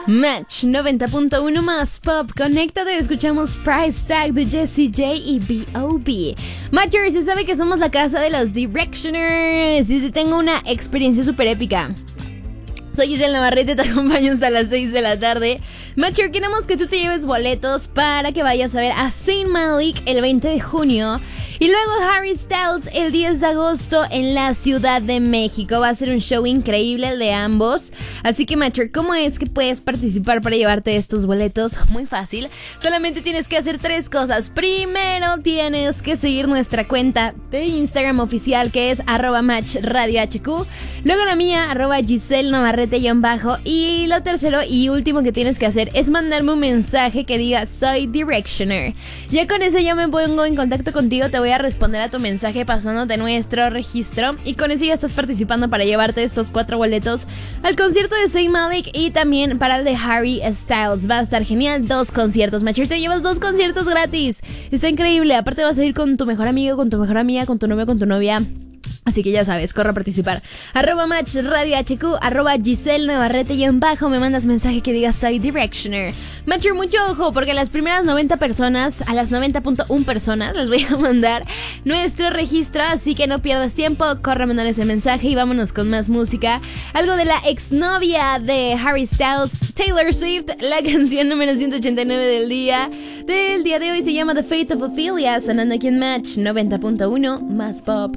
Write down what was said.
Match 90.1 más pop. Conéctate, escuchamos Price Tag de Jessie J y B.O.B. Matchers, se sabe que somos la casa de los Directioners y te tengo una experiencia súper épica. Soy Giselle Navarrete, te acompaño hasta las 6 de la tarde. Matcher, queremos que tú te lleves boletos para que vayas a ver a Zayn Malik el 20 de junio y luego Harry Styles el 10 de agosto en la Ciudad de México. Va a ser un show increíble el de ambos. Así que, Matcher, ¿cómo es que puedes participar para llevarte estos boletos? Muy fácil. Solamente tienes que hacer 3 cosas. Primero, tienes que seguir nuestra cuenta de Instagram oficial, que es @matchradiohq. Luego la mía, @Giselle Navarrete _. Y lo tercero y último que tienes que hacer es mandarme un mensaje que diga soy Directioner. Ya con eso yo me pongo en contacto contigo, te voy a responder a tu mensaje pasándote nuestro registro y con eso ya estás participando para llevarte estos 4 boletos al concierto de Zayn Malik y también para el de Harry Styles. Va a estar genial, 2 conciertos, Matcher, te llevas 2 conciertos gratis. Está increíble, aparte vas a ir con tu mejor amigo, con tu mejor amiga, con tu novio, con tu novia. Así que ya sabes, corre a participar. @matchradiohq, @Giselle Navarrete _. Me mandas mensaje que digas soy Directioner. Matcher, mucho ojo, porque a las primeras 90 personas, a las 90.1 personas, les voy a mandar nuestro registro. Así que no pierdas tiempo, corre a mandar ese mensaje y vámonos con más música. Algo de la exnovia de Harry Styles, Taylor Swift. La canción número 189 del día de hoy se llama The Fate of Ophelia, sonando aquí en Match 90.1 más pop.